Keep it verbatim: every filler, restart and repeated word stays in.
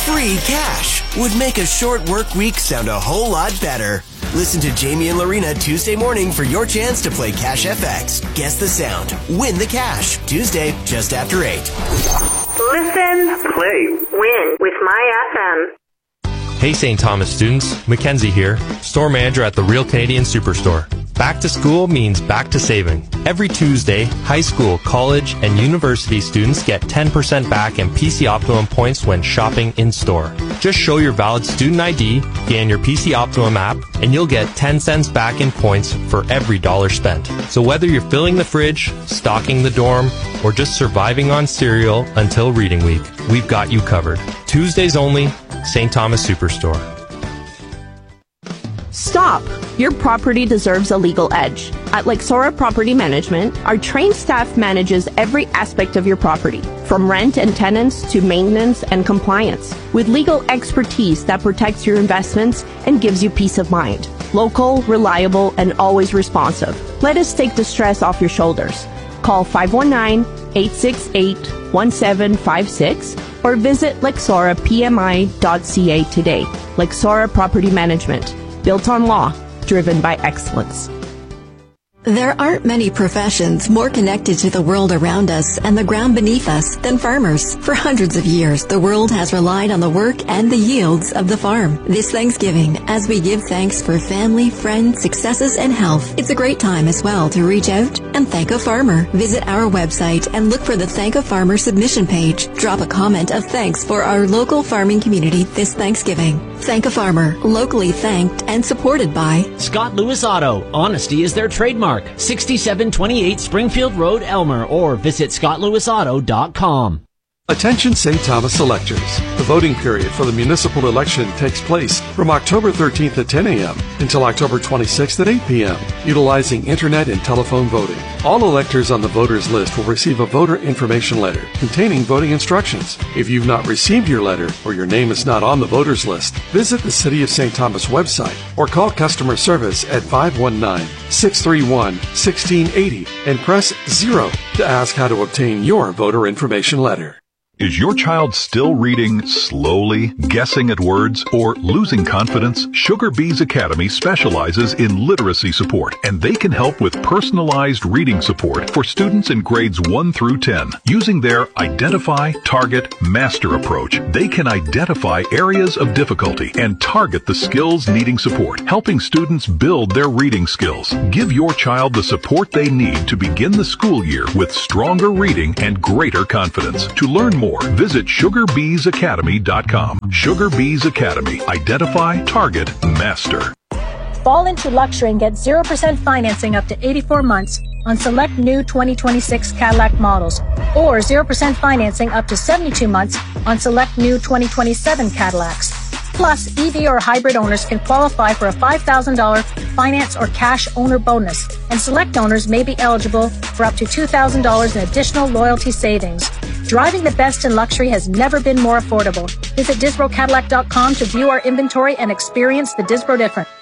Free cash would make a short work week sound a whole lot better. Listen to Jamie and Lorena Tuesday morning for your chance to play Cash F X. Guess the sound. Win the cash. Tuesday, just after eight. Listen, play, win with My F M. Hey Saint Thomas students, Mackenzie here, store manager at the Real Canadian Superstore. Back to school means back to saving. Every Tuesday, high school, college, and university students get ten percent back in P C Optimum points when shopping in-store. Just show your valid student I D, scan your P C Optimum app, and you'll get ten cents back in points for every dollar spent. So whether you're filling the fridge, stocking the dorm, or just surviving on cereal until reading week, we've got you covered. Tuesdays only, Saint Thomas Superstore. Stop! Your property deserves a legal edge. At Lexora Property Management, our trained staff manages every aspect of your property, from rent and tenants to maintenance and compliance, with legal expertise that protects your investments and gives you peace of mind. Local, reliable, and always responsive. Let us take the stress off your shoulders. Call five one nine, eight six eight, one seven five six or visit lexora p m i dot c a today. Lexora Property Management. Built on law, driven by excellence. There aren't many professions more connected to the world around us and the ground beneath us than farmers. For hundreds of years, the world has relied on the work and the yields of the farm. This Thanksgiving, as we give thanks for family, friends, successes, and health, it's a great time as well to reach out and thank a farmer. Visit our website and look for the Thank a Farmer submission page. Drop a comment of thanks for our local farming community this Thanksgiving. Thank a Farmer, locally thanked and supported by Scott Lewis Auto. Honesty is their trademark. sixty-seven twenty-eight Springfield Road, Elmer, or visit scott lewis auto dot com. Attention Saint Thomas electors. The voting period for the municipal election takes place from October thirteenth at ten a.m. until October twenty-sixth at eight p.m. utilizing internet and telephone voting. All electors on the voters list will receive a voter information letter containing voting instructions. If you've not received your letter or your name is not on the voters list, visit the City of Saint Thomas website or call customer service at five one nine, six three one, one six eight zero and press zero to ask how to obtain your voter information letter. Is your child still reading slowly, guessing at words, or losing confidence? Sugar Bees Academy specializes in literacy support, and they can help with personalized reading support for students in grades one through ten. Using their Identify, Target, Master approach, they can identify areas of difficulty and target the skills needing support, helping students build their reading skills. Give your child the support they need to begin the school year with stronger reading and greater confidence. To learn more, visit sugar bees academy dot com. Sugar Bees Academy. Identify, Target, Master. Fall into luxury and get zero percent financing up to eighty-four months on select new twenty twenty-six Cadillac models, or zero percent financing up to seventy-two months on select new twenty twenty-seven Cadillacs. Plus, E V or hybrid owners can qualify for a five thousand dollars finance or cash owner bonus, and select owners may be eligible for up to two thousand dollars in additional loyalty savings. Driving the best in luxury has never been more affordable. Visit Disbro Cadillac dot com to view our inventory and experience the Disbro difference.